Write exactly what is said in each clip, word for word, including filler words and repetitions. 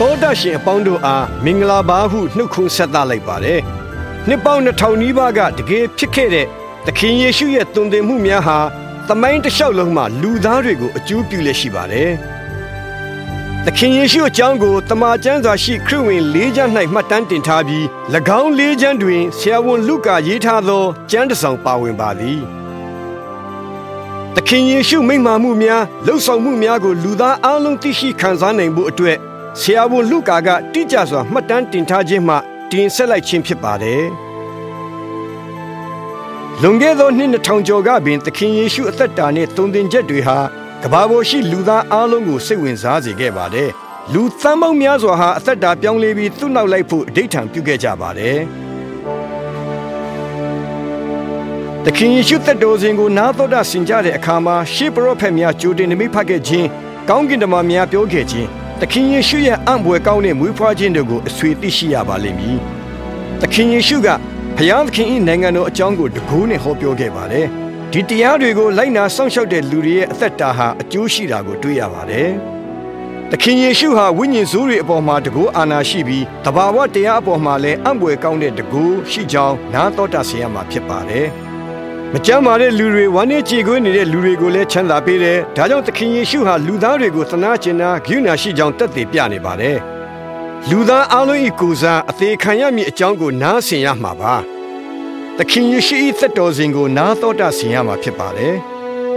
တောတရှင်အပေါင်းတို့အားမင်္ဂလာပါဟုနှုတ်ခွန်းဆက်သလိုက်ပါတယ်။နှစ်ပေါင်းနှစ်ထောင်နီးပါးကတကယ်ဖြစ်ခဲ့တဲ့သခင်ယေရှုရဲ့သွန်သင်မှုများဟာသမိုင်းတစ်လျှောက်လုံးမှာလူသားတွေကိုအကျိုးပြုလက်ရှိပါတယ်။သခင်ယေရှုအကြောင်းကိုတမန်ကျမ်းစာရှိခရစ်ဝင်လေးကျမ်း၌မှတ်တမ်းတင်ထားပြီး၎င်းလေးကျမ်းတွင်ဆရာဝန်လုကာရေးထားသောကျမ်းတစ်စောင်ပါဝင်ပါသည်။သခင်ယေရှုမိန့်မာမှုများလှုပ်ဆောင်မှုများကိုလူသားအလုံးသိရှိခံစားနိုင်ဖို့အတွက်ဆရာဝန်လုကာကတိကျစွာမှတ်တမ်းတင်ထားခြင်းမှတင်ဆက်လိုက်ခြင်းဖြစ်ပါတယ်။လွန်ခဲ့သောနှစ်နှစ်ထောင်ကျော်ကပင်သခင်ယေရှုအသက်တာနှင့်သွန်သင်ချက်တွေဟာကမ္ဘာပေါ်ရှိလူသားအလုံးကိုစိတ်ဝင်စားစေခဲ့ပါတယ်။လူသန်းပေါင်းများစွာဟာအသက်တာပြောင်းလဲပြီးသူ့နောက်လိုက်ဖို့အဓိဋ္ဌာန်ပြုခဲ့ကြပါတယ်။သခင်ယေရှုသက်တော်စဉ်ကိုနားတော်တာဆင်ကြတဲ့အခါမှာရှေးပရောဖက်များကြိုတင်နမိတ်ဖတ်ခဲ့ခြင်းကောင်းကင်တမန်များပြောခဲ့ခြင်းသခင်ယေရှုရဲ့အံ့ဘွယ်ကောင်းတဲ့မွေးဖွားခြင်းတို့ကိုအဆွေသိရှိရပါလိမ့်မည်။သခင်ယေရှုကဘုရားသခင်၏နိုင်ငံတော်အကြောင်းကိုတကူးနဲ့ဟောပြောခဲ့ပါတယ်။ဒီတရားတွေကိုလိုက်နာစောင့်ရှောက်တဲ့လူတွေရဲ့အသက်တာဟာအကျိုးရှိတာကိုတွေ့ရပါတယ်။သခင်ယေရှုဟာဝိညာဉ်ဆိုးတွေအပေါ်မှာတကူအာဏာရှိပြီးတဘာဝတရားအပေါ်မှာလည်းအံ့ဘွယ်ကောင်းတဲ့တကူးရှိကြောင်းနားတော်တာဆင်ရမှာဖြစ်ပါတယ်။မကြမ်းပါတဲ့လူတွေဝမ်းနည်းကြေကွဲနေတဲ့လူတွေကိုလည်းချမ်းသာပေးတယ်။ဒါကြောင့်သခင်ယေရှုဟာလူသားတွေကိုသနာကျင်နာဂရုဏာရှိကြောင်းတက်တည်ပြနေပါတယ်။လူသားအလုံး၏ကိုယ်စားအသေးခံရမည့်အကြောင်းကိုနားဆင်ရမှာပါ။သခင်ယေရှု၏သက်တော်စဉ်ကိုနားတော်တာဆင်ရမှာဖြစ်ပါတယ်။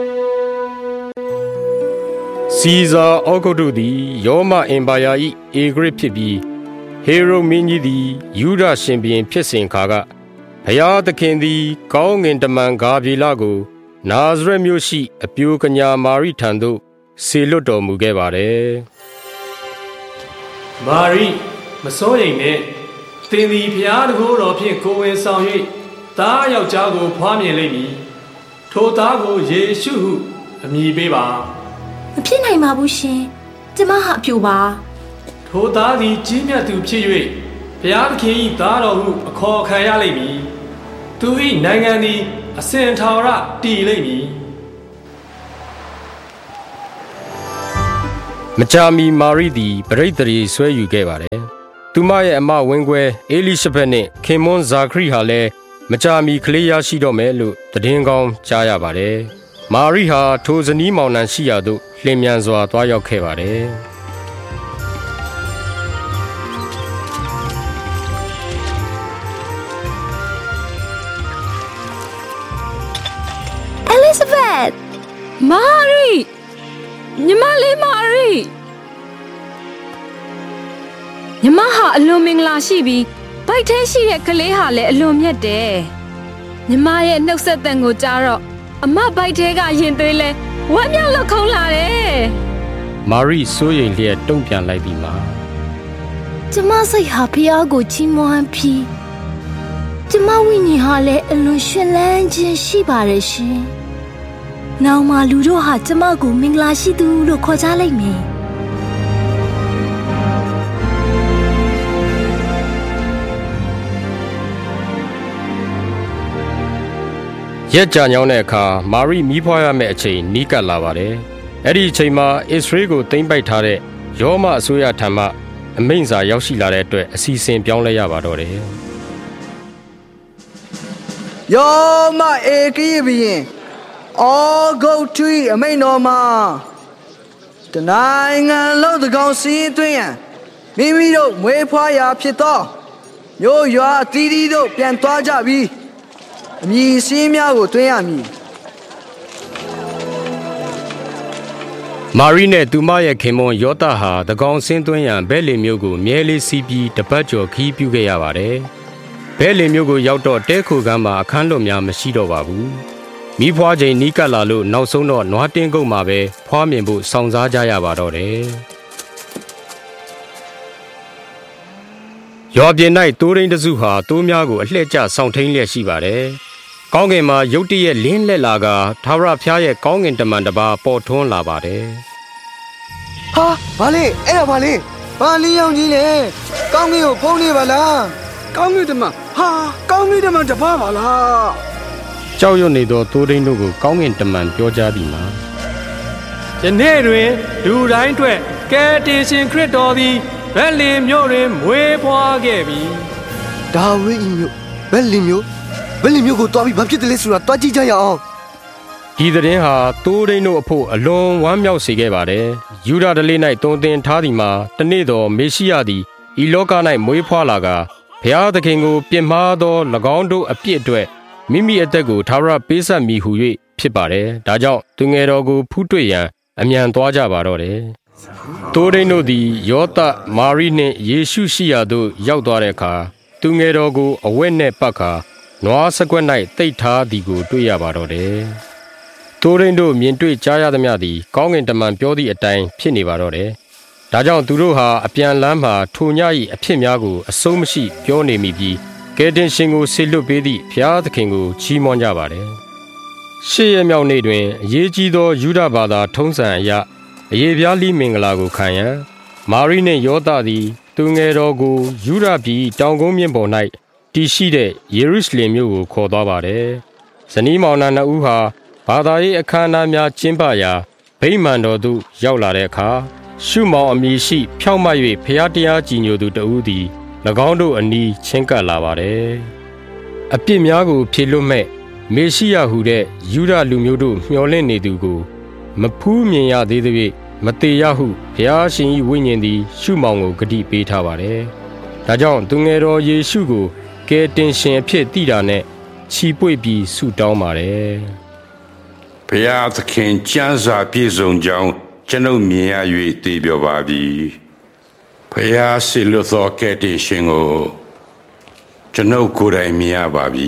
စီဇာအောဂုတ်တုသည်ရောမအင်ပါယာ၏အေဂရစ်ဖြစ်ပြီးဟေရုမင်းကြီးသည်ယူဒရှင်ဘုရင်ဖြစ်စဉ်ခါကဘုရားသခင်သည်ကောင်းငင်တမန်ဂါဗြေလကိုနာဇရက်မြို့ရှိအပြိုကညာမာရိထံသို့ဆေလွတ်တော်မူခဲ့ပါတယ်။မာရိမစိုးရိမ်နဲ့သင်သည်ဘုရားတကူတော်ဖြင့်ကိုယ်ဝင်ဆောင်၍သားယောက်ျားကိုဖွားမြင်လိမ့်မည်။ထိုသားကိုယေရှုဟုအမည်ပေးပါ။မဖြစ်နိုင်ပါဘူးရှင်။ကျမဟာအပြိုပါ။ထိုသားသည်ကြီးမြတ်သူဖြစ်၍ဘုရားသခင်၏သားတော်ဟုအခေါ်ခံရလိမ့်မည်။သူ၏နိုင်ငံသည်အစဉ်ထာဝရတည်လိမ့်မည်။မကြာမီမာရိသည်ပရိသတ်ဆွဲယူခဲ့ပါတယ်။သူမရဲ့အမဝင်းခွဲအေလိရှဘက်နှင့်ခင်မွန်းဇာခရိဟာလည်းမကြာမီကလေးရရှိတော့မယ်လို့သတင်းကောင်းကြားရပါတယ်။မာရိဟာထိုဇနီးမောင်နှံရှိရာသို့လျင်မြန်စွာသွားရောက်ခဲ့ပါတယ်။ Elizabeth မာရိညီမလေးမာရိညီမဟာအလွန်မင်္ဂလာရှိပြီးဗိုက်ထဲရှိတဲ့ကလေးဟာလည်းအလွန်မြတ်တယ်ညီမရဲ့နှုတ်ဆက်သံကိုကြားတော့အမဗိုက်ထဲကရင်သွေးလဲဝမ်းမြောက်လောက်ခုံးလာတယ်မာရိစိုးရိမ်လျက်တုံ့ပြန်လိုက်ပြီးမှကျမစိတ်ဟာဖျားကိုချီးမွမ်းပြီးကျမဝိညာဉ်ဟာလည်းအလွန်ရှင်လန်းခြင်းရှိပါတယ်ရှင်နောင်မှလူတို့ဟာကျမကိုမင်္ဂလာရှိသူလို့ခေါ်ကြလိမ့်မယ်ရက်ကြာညောင်းတဲ့အခါမာရိမီးဖွားရမယ့်အချိန်နီးကပ်လာပါတယ်။အဲ့ဒီအချိန်မှာအစ္စရေးကိုသိမ်းပိုက်ထားတဲ့ရောမအစိုးရထံမှအမိန့်စာရောက်ရှိလာတဲ့အတွက်အစီအစဉ်ပြောင်းလဲရပါတော့တယ်။ရောမအေကီဘီရင်အောဂုတ်ထွီအမိန့်တော်မှာတနိုင်ငံလုံးသကောင်စီးသွင်းရန်မိမိတို့မွေးဖွားရာဖြစ်သောမျိုးရွာအသီးသီးတို့ပြန်သွားကြပြီးအမည်စင်းများကိုတွင်းရမည်မာရိနဲ့သူမရဲ့ခင်မွန်းယောသဟာသကောင်စင်းသွင်းရန်ဘဲလင်မြို့ကိုမြဲလေးစီးပြီးတပတ်ကျော်ခီးပြုခဲ့ရပါတယ်ဘဲလင်မြို့ကိုရောက်တော့တဲခိုကမ်းမှာအခန်းလွတ်များမရှိတော့ပါဘူးမိဖွားချိန်နီးကပ်လာလို့နောက်ဆုံးတော့နွားတင်းကုတ်မှာပဲဖွားမြင်ဖို့စောင့်စားကြရပါတော့တယ်ရွာပြင်၌တိုးရင်းတစုဟာတိုးများကိုအလှည့်ကျဆောင်ထိန်လျက်ရှိပါတယ်ကောင်းကင်မှာရုတ်တရက်လင်းလက်လာကထာဝရဘုရားရဲ့ကောင်းကင်တမန်တစ်ပါးပေါ်ထွန်းလာပါတယ်။ဟာဘာလဲအဲ့ဒါဘာလဲဘာလင်းရောင်ကြီးလဲကောင်းကင်ကိုဖုံးနေပါလားကောင်းကင်တမန်ဟာကောင်းကင်တမန်တစ်ပါးပါလားကြောက်ရွံ့နေသောတိုးရင်းတို့ကိုကောင်းကင်တမန်ပြောကြားပြီးမှယနေ့တွင်လူတိုင်းအတွက်ကယ်တင်ရှင်ခရစ်တော်သည်ဗက်လင်မြို့တွင်မွေးဖွားခဲ့ပြီဒါဝိဒ်မြို့ဗက်လင်မြို့ဗက်လင်မြို့ကိုတွားပြီးဘာဖြစ်တယ်လဲဆိုတာတွားကြည့်ကြရအောင်ဒီသတင်းဟာတိုးရင်းတို့အဖို့အလွန်ဝမ်းမြောက်စေခဲ့ပါတယ်ယူဒာဓလေ၌တုံသင်ထားသည်မှာတနေ့တော်မေရှိယသည်ဤလောက၌မွေးဖွားလာကဘုရားသခင်ကိုပြစ်မှားသော၎င်းတို့အပြစ်အတွက်မိမိအသက်ကိုထာဝရပေးဆက်မိဟု၍ဖြစ်ပါတယ်ဒါကြောင့်သူငယ်တော်ကိုဖူးတွေ့ရန်အမြန်သွားကြပါတော့တယ်တိုးရင်းတို့သည်ယောသမာရိနှင့်ယေရှုရှိရာသို့ရောက်သွားတဲ့အခါသူငယ်တော်ကိုအဝတ်နှင့်ပတ်ခါနွားစကွက်၌တိတ်ထားသည်ကိုတွေ့ရပါတော့တယ်တိုးရင်းတို့မြင်တွေ့ကြားရသမျှသည်ကောင်းကင်တမန်ပြောသည့်အတိုင်းဖြစ်နေပါတော့တယ်ဒါကြောင့်သူတို့ဟာအပြန်လမ်းမှာထိုည၏အဖြစ်များကိုအဆုံးမရှိပြောနေမိပြီးကယ်တင်ရှင်ကိုဆေလွတ်ပေးသည့်ဘုရားသခင်ကိုချီးမွမ်းကြပါတယ်ရှေ့ရမြောက်နေ့တွင်အရေးကြီးသောယူဒဘာသာထုံးစံအရအယေပြားလိမင်္ဂလာကိုခံရန်မာရိနှင့်ယောသသည်သူငယ်တော်ကိုယူဒပြည်တောင်ကုန်းမြင့်ပေါ်၌တည်ရှိတဲ့ယေရုရှလင်မြို့ကိုခေါ်သွားပါတယ်ဇနီးမောင်နှံနှစ်ဦးဟာဘာသာရေးအခမ်းအနားများကျင်းပရာဗိမာန်တော်သို့ရောက်လာတဲ့အခါရှုမောင်အမည်ရှိဖြောင့်မတ်၍ဖျားတရားကြည်ညိုသူတဦးသည်၎င်းတို့အနီးချင်းကပ်လာပါတယ်အပြစ်များကိုဖြေလွတ်မဲ့မေရှိယဟုတဲ့ယူဒလူမျိုးတို့မျှော်လင့်နေသူကိုမဖူးမြင်ရသေးသဖြင့်မတေရဟုဘုရားရှင်၏ဝိညာဉ်သည်ရှုမောင်ကိုဂတိပေးထားပါတယ်ဒါကြောင့်သူငယ်တော်ယေရှုကိုကယ်တင်ရှင်အဖြစ်သိတာနဲ့ချီးပွေ့ပြီးဆုတောင်းပါတယ်ဘုရားသခင်ကျမ်းစာပြည့်စုံကြောင်းကျွန်ုပ်မြင်ရ၍သိပြောပါပြီဘုရားဆီလွတ်သောကယ်တင်ရှင်ကိုကျွန်ုပ်ကိုယ်တိုင်မြင်ရပါပြီ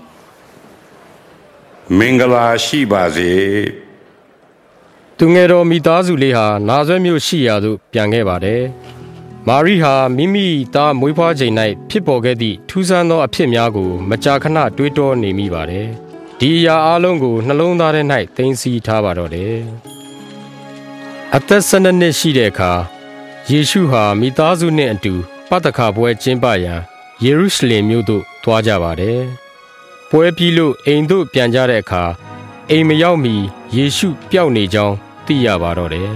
မင်္ဂလာရှိပါစေသူငယ်တော်မိသားစုလေးဟာနာဇရက်မြို့ရှိရာသို့ပြန်ခဲ့ပါတယ်မာရိဟာမိမိသားမွေးဖွားချိန်၌ဖြစ်ပေါ်ခဲ့သည့်ထူးဆန်းသောအဖြစ်များကိုမကြာခဏတွေးတောနေမိပါတယ်ဒီအရာအလုံးကိုနှလုံးသားထဲ၌သိမ်းဆည်းထားပါတော့တယ်အသက်၁၂နှစ်ရှိတဲ့အခါယေရှုဟာမိသားစုနှင့်အတူပတ္တခါပွဲကျင်းပရန်ယေရုရှလင်မြို့သို့သွားကြပါတယ်ပွဲပြီးလို့အိမ်သို့ပြန်ကြတဲ့အခါအိမ်မရောက်မီယေရှုပျောက်နေကြောင်းသိရပါတော့တယ်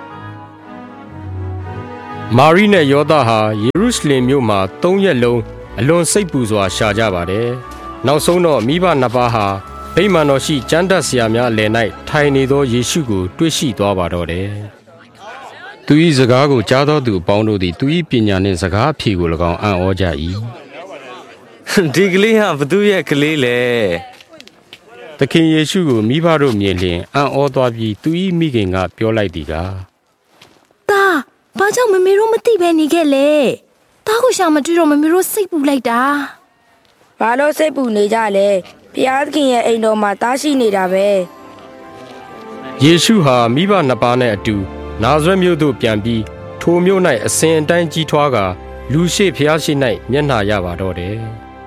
မာရိနဲ့ယောသဟာယေရုရှလင်မြို့မှာသုံးရက်လုံးအလွန်စိတ်ပူစွာရှာကြပါတယ်နောက်ဆုံးတော့မိဘနှစ်ပါးဟာဗိမာန်တော်ရှိကျမ်းတတ်ဆရာများအလယ်၌ထိုင်နေသောယေရှုကိုတွေ့ရှိသွားပါတော့တယ်သူ၏စကားကိုကြားသောသူအပေါင်းတို့သည်သူ၏ပညာနှင့်စကားအဖြေကို၎င်းအံ့ဩကြ၏ဒီကလေးဟာဘသူရဲ့ကလေးလဲသခင်ယေရှုကိုမိဘတို့မြင်လျင်အံ့ဩသွားပြီးသူ၏မိခင်ကပြောလိုက်သည်ကားတာဘာကြောင့်မမေတို့မသိပဲနေခဲ့လဲတာကိုရှာမတွေ့တော့မမေတို့စိတ်ပူလိုက်တာဘာလို့စိတ်ပူနေကြလဲဘုရားသခင်ရဲ့အိမ်တော်မှာတားရှိနေတာပဲယေရှုဟာမိဘနှစ်ပါးနဲ့အတူနာဇရက်မြို့သို့ပြန်ပြီးထိုမြို့၌အစဉ်အတိုင်းကြီးထွားကာလူရှိဘုရားရှိ၌မျက်နှာရပါတော့တယ်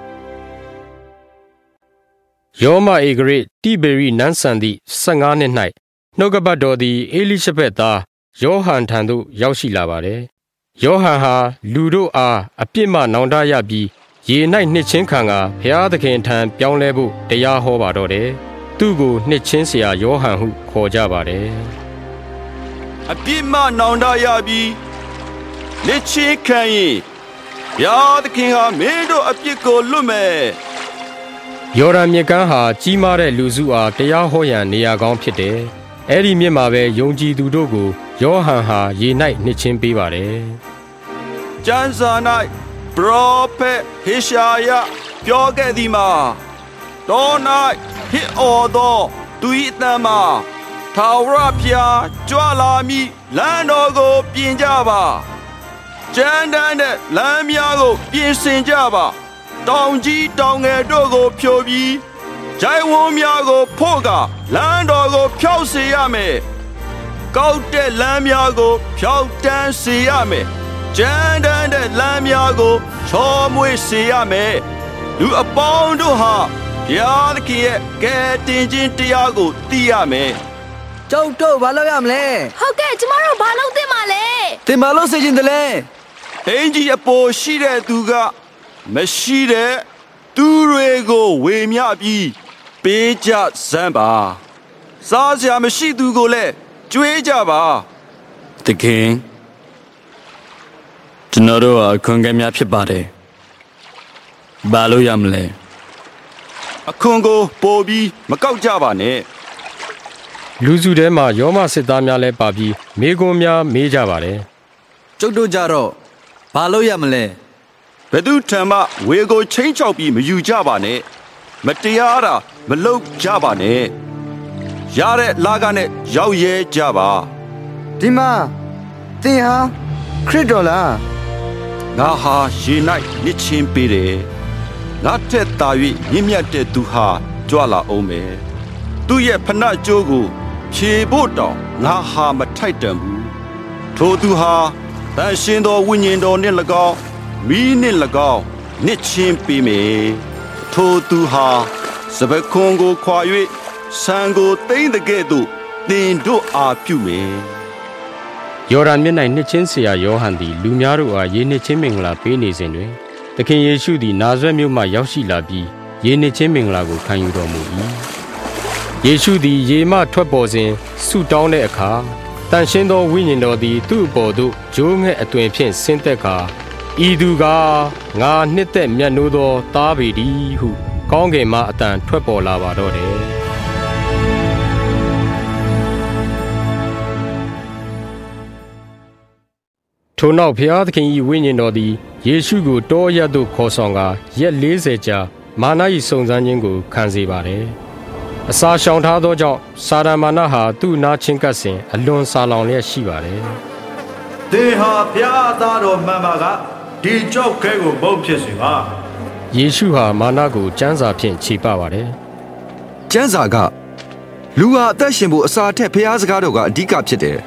ယောမဧဂရိတိဘေရိနန်းဆန်သည့်၁၅နှစ်၌နှုတ်ကပတ်တော်သည်အေလိရှဗက်သားယောဟန်ထံသို့ရောက်ရှိလာပါတယ်ယောဟန်ဟာလူတို့အားအပြစ်မှနောင်တရပြီးရေ၌နှစ်ချင်းခံကဘုရားသခင်ထံပြောင်းလဲဖို့တရားဟောပါတော့တယ်သူ့ကိုနှစ်ချင်းဆရာယောဟန်ဟုခေါ်ကြပါတယ်အပြစ်မှနောင်တရပြီးနှစ်ချင်းခံရင်ဘုရားသခင်ဟာမင်းတို့အပြစ်ကိုလွတ်မယ်ယော်ဒန်မြစ်ကမ်းဟာကြီးမားတဲ့လူစုအားတရားဟောရန်နေရာကောင်းဖြစ်တယ်အဲ့ဒီမြစ်မှာပဲယုံကြည်သူတို့ကိုယောဟန်ဟာရေ၌နှစ်ချင်းပေးပါတယ်ကျမ်းစာ၌ပရောဖက်ဟေရှာယပြောခဲ့သည်မှာတော၌ဟစ်အော်သောသူ၏အသံမှာထာဝရဘုရားကြွလာမည်လမ်းတော်ကိုပြင်ကြပါကျမ်းတမ်းတဲ့လမ်းများကိုပြင်ဆင်ကြပါတောင်ကြီးတောင်ငယ်တို့ကိုဖြိုပြီးဂျိုင်းဝန်းများကိုဖို့ကလမ်းတော်ကိုဖြောက်စေရမယ်ကောက်တဲ့လမ်းများကိုဖြောက်တန်းစေရမယ်ကျမ်းတမ်းတဲ့လမ်းများကိုချောမွေ့စေရမယ်လူအပေါင်းတို့ဟာဘုရားသခင်ရဲ့ကယ်တင်ခြင်းတရားကိုသိရမယ်ကျုပ်တို့ဘာလုပ်ရမလဲဟုတ်ကဲ့ကျမတို့ဘာလုပ်သင့်မှာလဲသင်ဘာလုပ်စေချင်တယ်လဲအင်ကြီးအပေါ်ရှိတဲ့သူကမရှိတဲ့သူတွေကိုဝေမျှပြီးပေးကြစမ်းပါစားစရာမရှိသူကိုလည်းကြွေးကြပါသခင်ကျွန်တော်တို့အခွင့်အရေးများဖြစ်ပါတယ်ဘာလို့ရမလဲအခွန်ကိုပို့ပြီးမကောက်ကြပါနဲ့လူစုထဲမှာယောမစစ်သားများလည်းပါပြီးမိကွန်းများမေးကြပါတယ်ကျုပ်တို့ကြတော့ဘာလို့ရမလဲဘယ်သူထံမှဝေကိုချင်းချောက်ပြီးမယူကြပါနဲ့မတရားတာမလုပ်ကြပါနဲ့ရတဲ့လာကနဲ့ရောက်ရဲကြပါဒီမှာသင်ဟာခရစ်တော်လားငါဟာရေ၌မြစ်ချင်းပေးတယ်ငါထက်သာ၍မြင့်မြတ်တဲ့သူဟာကြွလာအောင်မယ်သူ့ရဲ့ဖဏကျိုးကိုဖြေဖို့တောင်ငါဟာမထိုက်တန်ဘူးထိုသူဟာတန်ရှင်သောဝိညာဉ်တော်နှင့်၎င်းမိနှင့်၎င်းနှစ်ချင်းပေးမယ်ထိုသူဟာစပခွန်ကိုခွာ၍ဆံကိုတိမ့်တဲ့ကဲ့သို့တင်တို့အားပြုမယ်ယော်ဒန်မြစ်၌နှစ်ချင်းဆရာယောဟန်သည်လူများတို့အားယေနှစ်ချင်းမင်္ဂလာပေးနေစဉ်တွင်သခင်ယေရှုသည်နာဇရက်မြို့မှရောက်ရှိလာပြီးယေနှစ်ချင်းမင်္ဂလာကိုခံယူတော်မူ၏ယေရှုသည်ရေမှထွက်ပေါ်စဉ်ဆုတောင်းတဲ့အခါတန်ရှင်းသောဝိညာဉ်တော်သည်သူ့အပေါ်သို့ဂျိုးငှက်အသွင်ဖြင့်ဆင်းသက်ကာဤသူကငါနှစ်သက်မြတ်နိုးသောသားပေသည်ဟုကောင်းကင်မှအတန်ထွက်ပေါ်လာပါတော့တယ်ထိုနောက်ဘုရားသခင်၏ဝိညာဉ်တော်သည်ယေရှုကိုတောအရပ်သို့ခေါ်ဆောင်ကာရက်လေးဆယ်ကြာမာန၏စုံစမ်းခြင်းကိုခံစေပါတယ်အစာရှောင်ထားသောကြောင့်စာရမာနဟာသူ့နာချင်းကပ်စဉ်အလွန်စာလောင်လျက်ရှိပါတယ်သင်ဟာဘုရားသားတော်မှန်ပါကဒီကြောက်ခဲကိုမုန်းဖြစ်စေပါယေရှုဟာမာနကိုကျမ်းစာဖြင့်ခြေပပါတယ်ကျမ်းစာကလူဟာအသက်ရှင်ဖို့အစာထက်ဘုရားစကားတော်ကအဓိကဖြစ်တယ်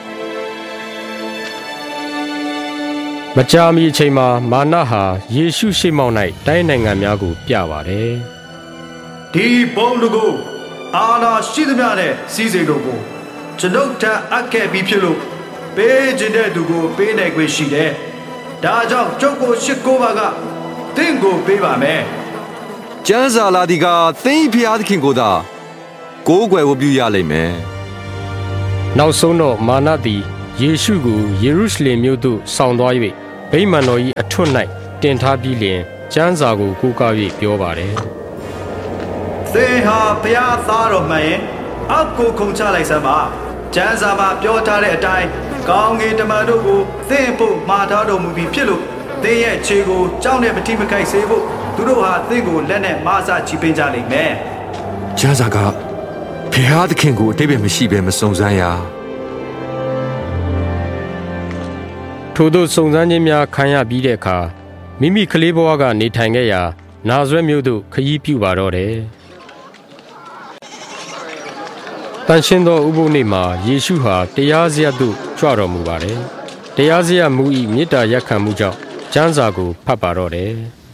မကြာမီအချိန်မှာမာနဟာယေရှုရှေ့မှောက်၌တိုင်းနိုင်ငံများကိုပြပါတယ်ဒီဘုံလူကိုအာနာရှိသမျှနဲ့စီးစိမ်တို့ကိုကျွန်ုပ်ထအပ်ခဲ့ပြီးဖြစ်လို့ပေးခြင်းတဲ့သူကိုပေးနိုင်ခွင့်ရှိတယ်ဒါကြောင့်ကျုပ်ကိုရှစ်ကိုပါကသင်ကိုပေးပါမယ်ကျမ်းစာလာဒီကသင်ဘုရားသခင်ကိုသာကိုးကွယ်ဝတ်ပြုရလိမ့်မယ်နောက်ဆုံးတော့မာနသည်ယေရှုကိုယေရုရှလင်မြို့သို့ဆောင်သွား၍ဗိမာန်တော်၏အထွတ်၌တင်ထားပြီးလျှင်ကျမ်းစာကိုကိုးကား၍ပြောပါတယ်သင်ဟာဘုရားသားတော်မှန်ရင်အကိုခုံချလိုက်စမ်းပါကျမ်းစာမှာပြောထားတဲ့အတိုင်းကောင်းကင်တမန်တို့ကိုသင်ဖို့မှာထားတော်မူပြီးဖြစ်လို့သင်ရဲ့ခြေကိုကြောက်နဲ့မထိမခိုက်စေဖို့သူတို့ဟာသင်ကိုလက်နဲ့မဆချီပင်းကြလိမ့်မယ်ကျမ်းစာကဘုရားသခင်ကိုအတိတ်ပဲမရှိဘဲမစုံစမ်းရထို့သောစုံစမ်းခြင်းများခံရပြီးတဲ့အခါမိမိကလေးဘဝကနေထိုင်ခဲ့ရာနာဇရက်မြို့သို့ခရီးပြုပါတော့တယ်တန်ရှင်းသောဥပုသ်နေ့မှာယေရှုဟာတရားစရပ်သို့ကြွတော်မူပါတယ်တရားစရပ်မူ၏မေတ္တာရပ်ခံမှုကြောင့်ကျမ်းစာကိုဖတ်ပါတော့တယ်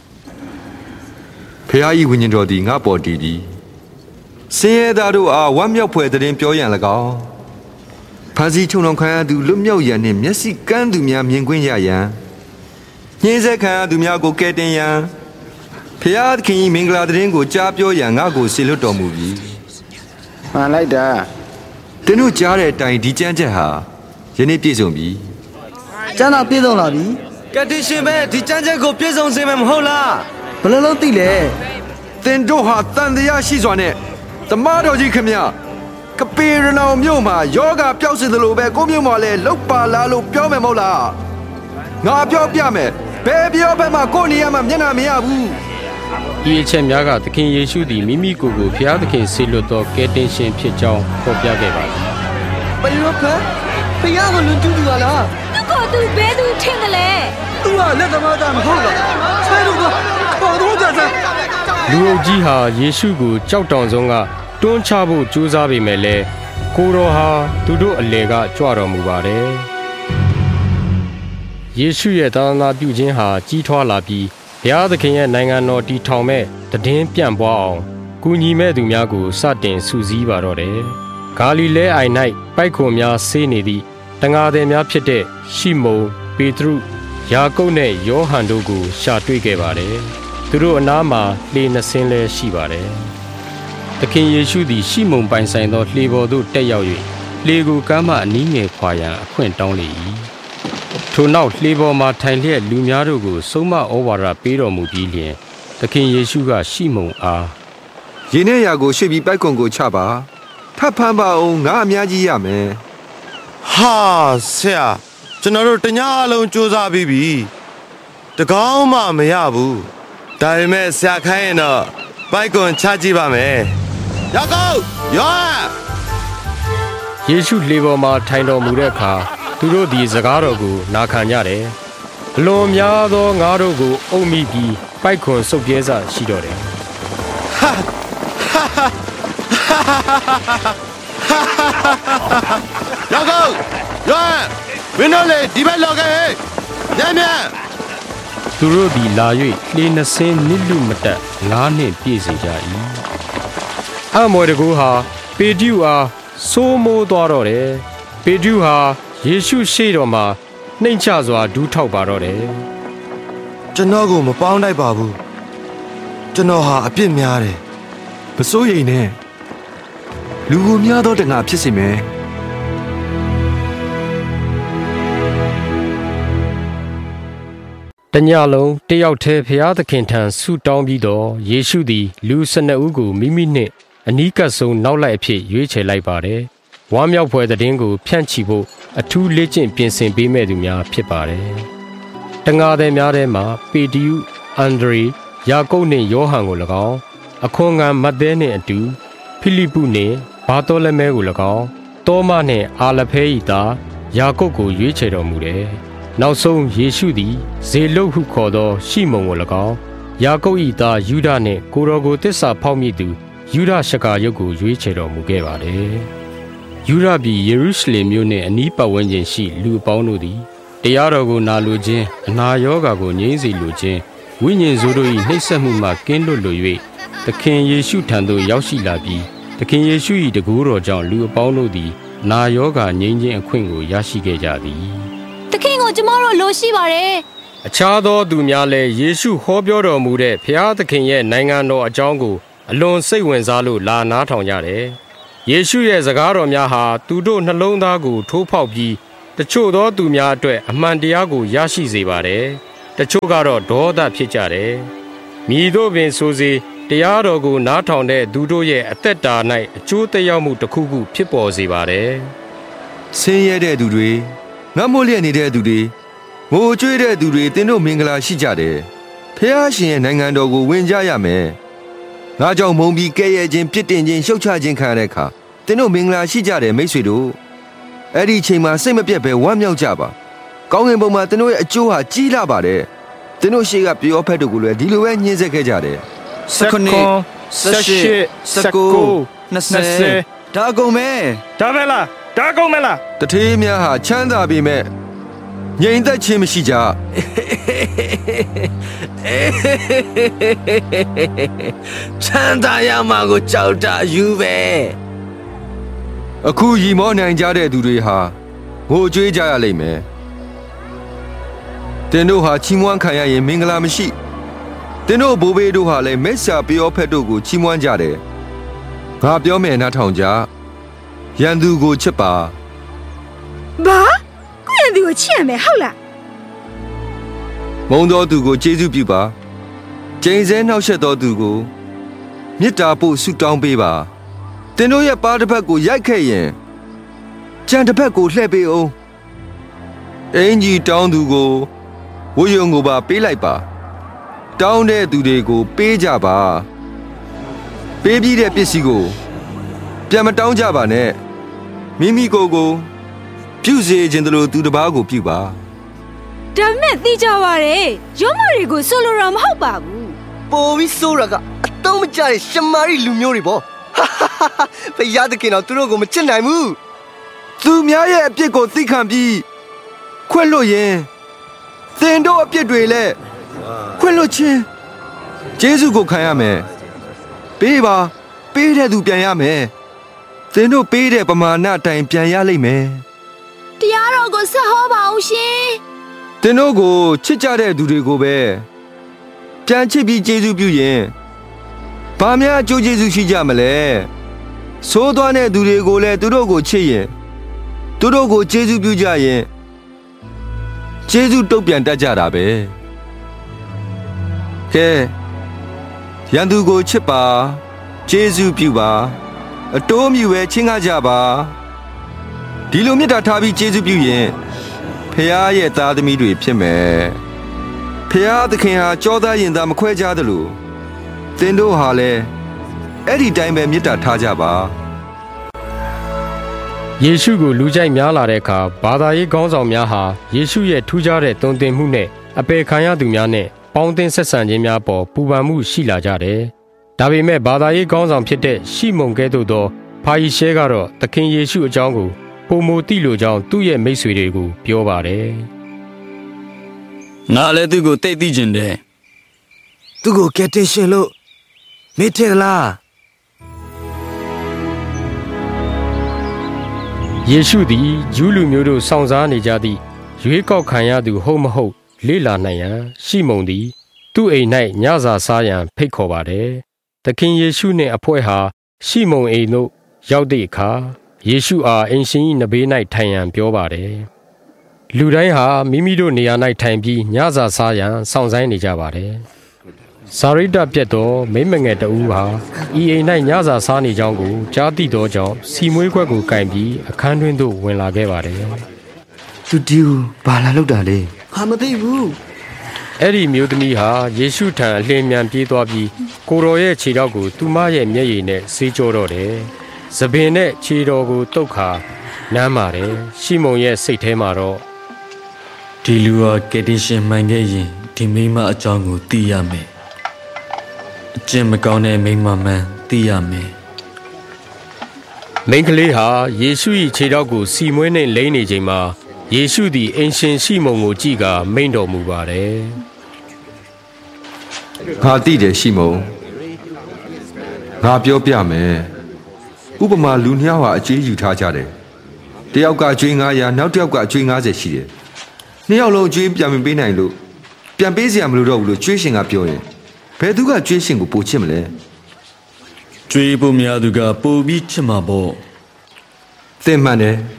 ဖခင်၏ဝိညာဉ်တော်သည်ငါ့ပေါ်တည်သည်ဆင်းရဲသားတို့အားဝမ်းမြောက်ဖွယ်သတင်းပြောရန်၎င်းဖန်စီချုံတော်ခံရသူလွတ်မြောက်ရန်နှင့်မျက်စိကန်းသူများမြင်ကွင်းရရန်ညှင်းဆဲခံရသူများကိုကယ်တင်ရန်ဖခင်သခင်၏မင်္ဂလာသတင်းကိုကြားပြောရန်ငါ့ကိုဆေလွတ်တော်မူပြီမှန်လိုက်တာသင်တို့ကြားတဲ့အတိုင်းဒီကျမ်းချက်ဟာယနေ့ပြည့်စုံပြီကျမ်းတော်ပြည့်စုံလာပြီကတိရှင်ပဲဒီကျမ်းချက်ကိုပြည့်စုံစေမယ်မဟုတ်လားဘယ်လိုလုပ်သိလဲသင်တို့ဟာတန်တရားရှိစွာနဲ့တမတော်ကြီးခင်ဗျကပေရနောင်မြို့မှာယောဂပျောက်စေသလိုပဲကိုမြို့မှာလည်းလောက်ပါလားလို့ပြောမယ်မဟုတ်လားငါပြောပြမယ်ဘယ်ပြောဘက်မှာကိုနေရာမှာမျက်နှာမရဘူးဒီအချက်များကသခင်ယေရှုသည်မိမိကိုယ်ကိုဘုရားသခင်ဆေလွတ်သောကယ်တင်ရှင်ဖြစ်ကြောင်းဖော်ပြခဲ့ပါသည်ဘယ်လိုဖဲဘုရားကိုလွန်ကျူးသူလားသူကိုသူဘဲသူထင်တယ်လေသူကလက်သမားသားမဟုတ်လားဆဲလို့ကခေါ်တော့ကြစမ်းလူအုပ်ကြီးဟာယေရှုကိုကြောက်တောင်ဆုံးကတွန်းချဖို့ကြိုးစားပေမဲ့လည်းကိုတော်ဟာသူတို့အလေကကြွတော်မူပါတယ်ယေရှုရဲ့သာသနာပြုခြင်းဟာကြီးထွားလာပြီးဘုရားသခင်ရဲ့နိုင်ငံတော်တည်ထောင်မဲ့တည်င်းပြန့်ပွားအောင်ကူညီမဲ့သူများကိုစတင်စုစည်းပါတော့တယ်ဂါလိလဲအိုင်၌ပိုက်ခွန်များဆေးနေသည့်တန်ဃာသည်များဖြစ်တဲ့ရှိမုန်ပေတရုယာကုပ်နဲ့ယောဟန်တို့ကိုရှာတွေ့ခဲ့ပါတယ်သူတို့အနားမှာလှေနှစ်စင်းလည်းရှိပါတယ်သခင်ယေရှုသည်ရှိမုန်ပိုင်ဆိုင်သောလှေပေါ်သို့တက်ရောက်၍လှေကိုကမ်းမှအနီးငယ်ခွာရန်အခွင့်တောင်းလေ၏ထိုနောက်လှေပေါ်မှာထိုင်လျက်လူများတို့ကိုဆုံးမဩဝါဒပေးတော်မူပြီးလျှင်သခင်ယေရှုကရှိမုန်အားရေနဲ့ရာကိုရွှေ့ပြီးပိုက်ကွန်ကိုချပါထပ်ဖမ်းပါအောင်ငါအများကြီးရမယ်ဟာဆရာကျွန်တော်တို့တညအလုံးစူးစမ်းပြီးပြီတကောင်းမှမရဘူးဒါပေမဲ့ဆရာခိုင်းရင်တော့ပိုက်ကွန်ချကြည့်ပါမယ်ရောက်ကောရောယေရှုလေပေါ်မှာထိုင်တော်မူတဲ့အခါသူတို့သည်စကားတော်ကိုနာခံကြတယ်အလွန်များသောငါတို့ကိုအုပ်မိပြီးပိုက်ခွန်စုပ်ပြဲစားရှိတော့တယ်ဟာရောက်ကောရောမင်းတို့လေဒီဘက်လောက်ကဟဲ့ညံ့ညံ့သူတို့သည်လာ၍လှေနှစင်းနစ်လူမတက်ငါးနှင့်ပြည့်စေကြ၏အမော်တကူဟာပေတရုအားစိုးမိုးသွားတော့တယ်ပေတရုဟာယေရှုရှေ့တော်မှာနှိမ်ချစွာဒူးထောက်ပါတော့တယ်ကျွန်တော်ကိုမပေါင်းတိုက်ပါဘူးကျွန်တော်ဟာအပြစ်များတယ်မစိုးရိမ်နဲ့လူကိုများသောတငါဖြစ်စေမယ်တညလုံးတယောက်တည်းဖျားသခင်ထံဆုတောင်းပြီးတော့ယေရှုသည်လူ၁၂ဦးကိုမိမိနှင့်အနီးကပ်ဆုံးနောက်လိုက်အဖြစ်ရွေးချယ်လိုက်ပါတယ်။ဝမ်းမြောက်ဖွယ်သတင်းကိုဖြန့်ချီဖို့အထူးလေ့ကျင့်ပြင်ဆင်ပေးမဲ့သူများဖြစ်ပါတယ်။တငါသည်များထဲမှာပေတရု၊အန္ဒြေ၊ယာကုပ်နှင့်ယောဟန်ကို၎င်းအခွန်ခံမဿဲနှင့်အတူဖိလိပုနှင့်ဘာသောလမဲကို၎င်းတောမနှင့်အာလဖဲ၏သားယာကုပ်ကိုရွေးချယ်တော်မူတယ်။နောက်ဆုံးယေရှုသည်ဇေလုတ်ဟုခေါ်သောရှိမုန်ကို၎င်းယာကုပ်၏သားယူဒနှင့်ကိုတော်ကိုတစ္ဆာဖောက်မိသူယူဒရှကာယုတ်ကိုရွေးချယ်တော်မူခဲ့ပါတယ်။ယူဒပြည်ယေရုရှလင်မြို့နှင့်အနီးပတ်ဝန်းကျင်ရှိလူအပေါင်းတို့သည်တရားတော်ကိုနာလိုခြင်းအနာရောဂါကိုငြိမ်းစေလိုခြင်းဝိညာဉ်ဆိုးတို့၏နှိပ်စက်မှုမှကင်းလွတ်လို၍သခင်ယေရှုထံသို့ရောက်ရှိလာပြီးသခင်ယေရှု၏တကူတော်ကြောင့်လူအပေါင်းတို့သည်နာရောဂါငြိမ်းခြင်းအခွင့်ကိုရရှိခဲ့ကြသည်သခင်ကိုကျမတို့လိုရှိပါတယ်အခြားသောသူများလည်းယေရှုဟောပြောတော်မူတဲ့ဖျားသခင်ရဲ့နိုင်ငံတော်အကြောင်းကိုအလွန်စိတ်ဝင်စားလို့လာနားထောင်ကြတယ်။ယေရှုရဲ့စကားတော်များဟာသူတို့နှလုံးသားကိုထိုးဖောက်ပြီးတချို့သောသူများအတွက်အမှန်တရားကိုရရှိစေပါတယ်။တချို့ကတော့ဒေါသဖြစ်ကြတယ်။မိတို့ပင်ဆိုစေတရားတော်ကိုနားထောင်တဲ့သူတို့ရဲ့အသက်တာ၌အကျိုးသက်ရောက်မှုတစ်ခုခုဖြစ်ပေါ်စေပါတယ်။ဆင်းရဲတဲ့သူတွေငတ်မိုးလျက်နေတဲ့သူတွေငိုကြွေးတဲ့သူတွေသင်တို့မင်္ဂလာရှိကြတယ်။ဖျားရှင်ရဲ့နိုင်ငံတော်ကိုဝင်ကြရမယ်။ငါကြောင့်မုံပြီးကဲ့ရဲ့ခြင်းပြစ်တင်ခြင်းရှုတ်ချခြင်းခံရတဲ့အခါသင်တို့မင်္ဂလာရှိကြတယ်မိတ်ဆွေတို့။အဲ့ဒီအချိန်မှာစိတ်မပြတ်ပဲဝမ်းမြောက်ကြပါ။ကောင်းကင်ဘုံမှာသင်တို့ရဲ့အကျိုးဟာကြီးလာပါတယ်။သင်တို့ရှေ့ကပြောဖက်တို့ကိုလည်းဒီလိုပဲညှင်းဆဲခဲ့ကြတယ်။စက္ကုနှစ်စရှစ်စကူနှစ်ဆယ်ဒါကုန်မဲဒါပဲလားဒါကုန်မဲလားတထေးများဟာချမ်းသာပေမဲ့ငြိမ်သက်ခြင်းမရှိကြချမ်းသာရမှာကိုကြောက်တာယူပဲအခုရီမောနိုင်ကြတဲ့သူတွေဟာငိုကြွေးကြရလိမ့်မယ်တင်တို့ဟာချီးမွမ်းခံရရင်မင်္ဂလာမရှိတင်တို့ဘိုးဘေးတို့ဟာလည်းမက်ဆာပြောဖက်တို့ကိုချီးမွမ်းကြတယ်ငါပြောမယ်နားထောင်ကြရန်သူကိုချစ်ပါဘာကိုရန်သူကိုချစ်ရမယ်ဟုတ်လားမုန်းသောသူကိုကျေးဇူးပြုပါကျိန်ဆဲနှောက်ယှက်သောသူကိုမေတ္တာပို့ဆုတောင်းပေးပါတင်တို့ရဲ့ပါးတစ်ဖက်ကိုရိုက်ခဲ့ရင်ကြံတစ်ဖက်ကိုလှည့်ပေးအောင်အင်ကြီးတောင်းသူကိုဝိယုံကိုပါပေးလိုက်ပါတောင်းတဲ့သူတွေကိုပေးကြပါပေးပြီးတဲ့ပစ္စည်းကိုပြန်မတောင်းကြပါနဲ့မိမိကိုယ်ကိုပြုစေခြင်းတလို့သူတစ်ပါးကိုပြုပါဒါမဲ့သိကြပါရဲ့ရုံးမတွေကိုဆိုလိုတာမဟုတ်ပါဘူးပိုပြီးဆိုးရကအတုံးမကျတဲ့ရှမာရီလူမျိုးတွေပေါ့ဖယားသခင်တော့သူတို့ကိုမချစ်နိုင်ဘူးသူများရဲ့အပြစ်ကိုသိခံပြီးခွင့်လွတ်ရင်သင်တို့အပြစ်တွေလည်းခွင့်လွတ်ခြင်းယေရှုကိုခံရမယ်ပေးပါပေးတဲ့သူပြန်ရမယ်သင်တို့ပေးတဲ့ပမာဏအတိုင်းပြန်ရလိမ့်မယ်တရားတော်ကိုဆက်ဟောပါအောင်ရှင်သင်တို့ကိုချစ်ကြတဲ့သူတွေကိုပဲပြန်ချစ်ပြီးယေရှုပြုရင်ဘာများအကျိုးကျေးဇူးရှိကြမလဲဆိုးသွားတဲ့သူတွေကိုလည်းသူတို့ကိုချစ်ရင်သူတို့ကိုယေရှုပြုကြရင်ယေကျေးဇူးတုတ်ပြန်တတ်ကြတာပဲကဲရန်သူကိုချစ်ပါကျေးဇူးပြုပါအတိုးမြူပဲချင်းကားကြပါဒီလိုမေတ္တာထားပြီးကျေးဇူးပြုရင်ဖခင်ရဲ့သားသမီးတွေဖြစ်မယ်ဖခင်သခင်ဟာကြောသားရင်သားမခွဲခြားသလိုသင်တို့ဟာလည်းအဲ့ဒီတိုင်းပဲမေတ္တာထားကြပါယေရှုကိုလူကြိုက်များလာတဲ့အခါဘာသာရေးခေါင်းဆောင်များဟာယေရှုရဲ့ထူးခြားတဲ့တုံ့တင်မှုနဲ့အပေခံရသူများနဲ့ပေါင်းသင်းဆက်ဆံခြင်းများပေါ်ပူပန်မှုရှိလာကြတယ်။ဒါပေမဲ့ဘာသာရေးခေါင်းဆောင်ဖြစ်တဲ့ရှီမုန်ကဲ့သို့သောဖာရီရှဲကတော့သခင်ယေရှုအကြောင်းကိုပုံမသိလိုကြောင်းသူ့ရဲ့မိတ်ဆွေတွေကိုပြောပါတယ်။ငါလည်းသူ့ကိုတိတ်သိကျင်တယ်။သူ့ကိုကယ်တင်ရှင်လို့မေ့ထင်လားယေရှုသည်ဂျူးလူမျိုးတို့စောင့်စားနေကြသည့်ရွေးကောက်ခံရသူဟုတ်မဟုတ်လေ့လာနိုင်ရန်ရှီမုန်သည်သူ့အိမ်၌ညစာစားရန်ဖိတ်ခေါ်ပါတယ်။သခင်ယေရှုနှင့်အဖွဲ့ဟာရှီမုန်အိမ်သို့ရောက်သည့်အခါယေရှုအားအင်ရှင်၏နဘေး၌ထိုင်ရန်ပြောပါတယ်။လူတိုင်းဟာမိမိတို့နေရာ၌ထိုင်ပြီးညစာစားရန်စောင့်ဆိုင်းနေကြပါတယ်။စာရိတ္တပြတ်သောမိမငယ်တဦးဟာဤအိမ်၌ညစာစားနေကြောင်းကိုကြားသိသောကြောင့်စီမွေးခွက်ကိုကင်ပြီးအခန်းတွင်သို့ဝင်လာခဲ့ပါတယ်။သူဒီကိုဘာလာလောက်တာလဲ။ဟာမသိဘူး။အဲ့ဒီမျိုးသမီးဟာယေရှုထံအလင်းမြန်ပြေးသွားပြီးကိုတော်ရဲ့ခြေထောက်ကိုသူမရဲ့မျက်ရည်နဲ့ဆေးကြောတော့တယ်။သပင်နဲ့ခြေတော်ကိုတုတ်ခါနမ်းပါတယ်။ရှီမုန်ရဲ့စိတ်ထဲမှာတော့ဒီလူဟာကယ်တင်ရှင်မှန်ခဲ့ရင်ဒီမိမအကြောင်းကိုသိရမယ်။အကျင့်မကောင်းတဲ့မိမမှန်သိရမယ်။မိန်းကလေးဟာယေရှု၏ခြေထောက်ကိုစီမွေးနှင့်လိမ့်နေချိန်မှာယေရှုသည်အင်ရှင်ရှီမုန်ကိုကြည့်ကာမိန့်တော်မူပါတယ်။ငါသိတယ်ရှီမုန်ငါပြောပြမယ်။ဥပမာလူနှစ်ယောက်ဟာအကျွေးယူထားကြတယ်။တယောက်ကအကျွေးငါးရာနောက်တစ်ယောက်ကအကျွေးငါးဆယ်ရှိတယ်။နှစ်ယောက်လုံးအကျွေးပြန်မပေးနိုင်လို့ပြန်ပေးစရာမလိုတော့ဘူးလို့ကျွေးရှင်ကပြောရင်ဘယ်သူကကျွေးရှင်ကိုပိုချစ်မလဲ။ကျွေးဖို့များသူကပိုပြီးချစ်မှာပေါ့။သင်မှန်တယ်။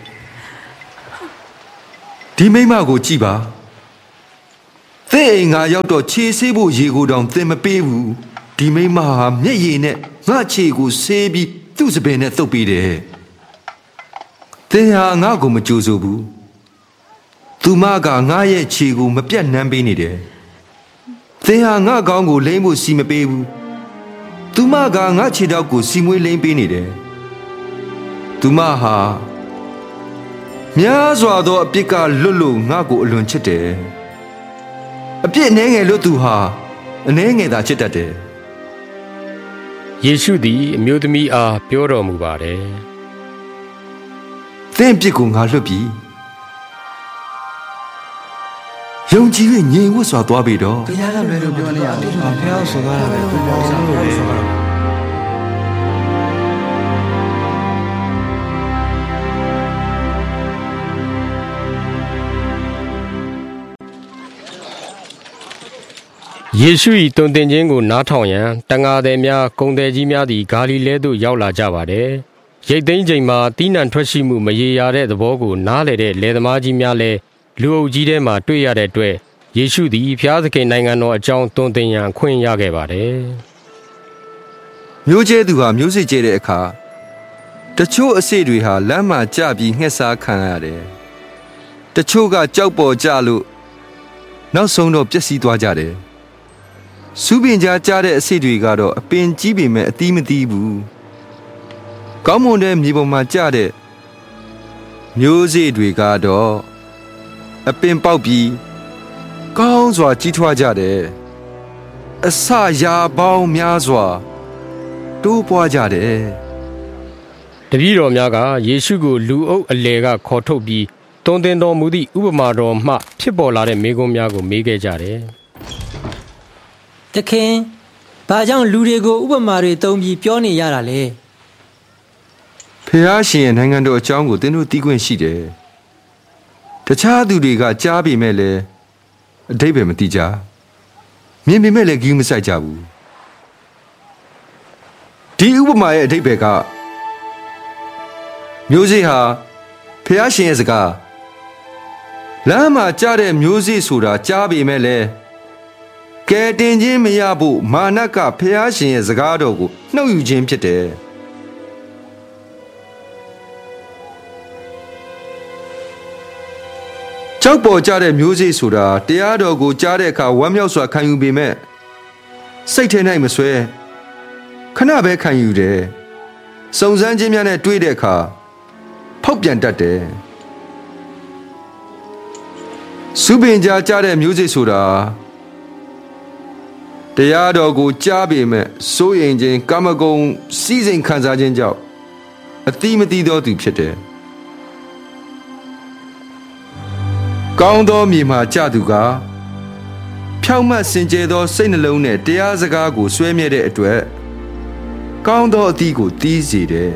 ဒီမိမကိုကြည့်ပါသင်အိမ်ငါရောက်တော့ခြေဆေးဖို့ရေကိုတောင်သင်မပေးဘူးဒီမိမဟာမျက်ရည်နဲ့ငါခြေကိုဆေးပြီးသူ့စပင်နဲ့သုတ်ပေးတယ်သင်ဟာငါ့ကိုမကြိုးဆိုဘူးသူမကငါရဲ့ခြေကိုမပြတ်နှမ်းပေးနေတယ်သင်ဟာငါ့ကောင်းကိုလိမ့်ဖို့စီမပေးဘူးသူမကငါခြေထောက်ကိုစီမွေးလိမ့်ပေးနေတယ်သူမဟာများစွာသောအပြစ်ကလွတ်လို့ငါ့ကိုအလွန်ချစ်တယ်အပြစ်နှဲငယ်လို့သူဟာအနှဲငယ်သာချစ်တတ်တယ်ယေရှုသည်အမျိုးသမီးအားပြောတော်မူပါတယ်သင်ပြစ်ကိုငါလွတ်ပြီယုံကြည်၍ငြိမ်ဝတ်စွာသွားပြီတော့ဘုရားကလွယ်လို့ပြောနေရတယ်ဘုရားဆိုသွားတာပဲဘုရားဆိုသွားတာယေရှု၏တုံတင်ခြင်းကိုနားထောင်ရန်တန်ဃာသည်များဂုဏ်သည်ကြီးများသည်ဂါလိလဲသို့ရောက်လာကြပါတယ်။ရိတ်သိမ်းချိန်မှာတီးနှံထွက်ရှိမှုမရေရာတဲ့သဘောကိုနားလည်တဲ့လယ်သမားကြီးများလည်းလူအုပ်ကြီးထဲမှာတွေ့ရတဲ့အတွက်ယေရှုသည်ဖျားသခင်နိုင်ငံတော်အကြောင်းတုံတင်ရန်ခွင့်ရခဲ့ပါတယ်။မျိုးကျဲသူဟာမျိုးစေ့ကျဲတဲ့အခါတချို့အစေ့တွေဟာလမ်းမှာကျပြီးငှက်စားခံရတယ်။တချို့ကကြောက်ပေါ်ကျလို့နောက်ဆုံးတော့ပျက်စီးသွားကြတယ်။စူးပင်ကြားကြားတဲ့အစိတ်တွေကတော့အပင်ကြီးပေမဲ့အသီးမသီးဘူးကောင်းမွန်တဲ့မြေပေါ်မှာကျတဲ့မျိုးစေ့တွေကတော့အပင်ပေါက်ပြီးကောင်းစွာကြီးထွားကြတယ်အစရာပေါင်းများစွာတိုးပွားကြတယ်တပည့်တော်များကယေရှုကိုလူအုပ်အလယ်ကခေါ်ထုတ်ပြီးတုံသင်တော်မူသည့်ဥပမာတော်မှဖြစ်ပေါ်လာတဲ့မေးခွန်းများကိုမေးခဲ့ကြတယ်တခင်ဘာကြောင့်လူတွေကိုဥပမာတွေသုံးပြီးပြောနေရတာလဲဖျားရှင်ရဲ့နိုင်ငံတော်အကြောင်းကိုသင်တို့သိခွင့်ရှိတယ်တခြားသူတွေကကြားပေမဲ့လည်းအဓိပ္ပာယ်မသိကြမြင်ပေမဲ့လည်းဂရုမစိုက်ကြဘူးဒီဥပမာရဲ့အဓိပ္ပာယ်ကမျိုးစေ့ဟာဖျားရှင်ရဲ့စကားလမ်းမှာကြားတဲ့မျိုးစေ့ဆိုတာကြားပေမဲ့လည်းကဲတင်ခြင်းမရဖို့မာနကဖျားရှင်ရဲ့စကားတော်ကိုနှုတ်ယူခြင်းဖြစ်တယ်ကြောက်ပေါ်ကြတဲ့မျိုးစေ့ဆိုတာတရားတော်ကိုကြားတဲ့အခါဝမ်းမြောက်စွာခံယူပေမဲ့စိတ်ထဲ၌မဆွဲခဏပဲခံယူတယ်စုံစမ်းခြင်းများနဲ့တွေ့တဲ့အခါဖောက်ပြန်တတ်တယ်စုပင်ကြားကြားတဲ့မျိုးစေ့ဆိုတာတရားတော်ကိုကြားပေမဲ့စိုးရိမ်ခြင်းကာမဂုဏ်စီးစိမ်ခံစားခြင်းကြောင့်အတိမတိသောသူဖြစ်တယ်ကောင်းသောမြေမှာကြသူကဖြောင့်မတ်စင်ကြယ်သောစိတ်နှလုံးနဲ့တရားစကားကိုဆွဲမြဲတဲ့အတွက်ကောင်းသောအသီးကိုတီးစေတယ်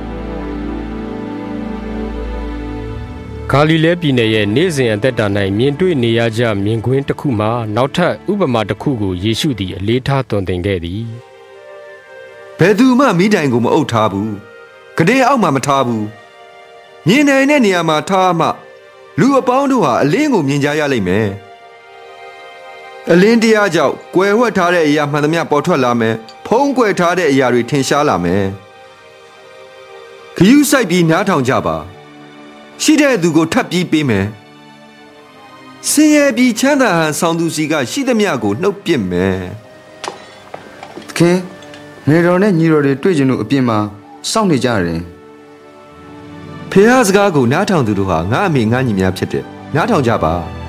ဂါလိလဲပြည်နယ်ရဲ့နေ့စဉ်အသက်တာ၌မြင်တွေ့နေရကြမြင်ကွင်းတစ်ခုမှာနောက်ထပ်ဥပမာတစ်ခုကိုယေရှုသည်အလေးထားသွန်သင်ခဲ့သည်ဘယ်သူမှမိတိုင်ကိုမအုပ်ထားဘူးကတဲ့အောက်မှာမထားဘူးမြင်နိုင်တဲ့နေရာမှာထားမှလူအပေါင်းတို့ဟာအလင်းကိုမြင်ကြရလိမ့်မယ်အလင်းတရားကြောင့်ကွယ်ဝှက်ထားတဲ့အရာမှန်သမျှပေါ်ထွက်လာမယ်ဖုံးကွယ်ထားတဲ့အရာတွေထင်ရှားလာမယ်ခရူးဆိုင်ပြီးနားထောင်ကြပါရှိတဲ့သူကိုထပ်ပြီးပေးမယ်ဆင်းရဲပြီးချမ်းသာဟန်ဆောင်သူစီကရှိသမျှကိုနှုတ်ပစ်မယ်သခင်နေတော်နဲ့ညီတော်တွေတွေ့ကြလို့အပြင်မှာစောင့်နေကြတယ်ဖះစကားကိုနားထောင်သူတို့ဟာငါအမေငါညီများဖြစ်တယ်နားထောင်ကြပါ